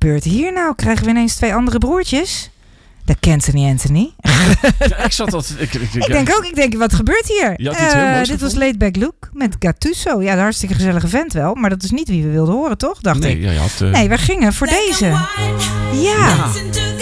gebeurt hier nou? Krijgen we ineens 2 andere broertjes? Dat kent Anthony. Ja, ik zat dat... Ik denk, wat gebeurt hier? Je had iets heel moois dit was gevonden. Laid Back Luke met Gattuso. Ja, een hartstikke gezellige vent wel. Maar dat is niet wie we wilden horen, toch? Dacht ik. Nee, ja, je had... Nee, we gingen voor deze. Ja.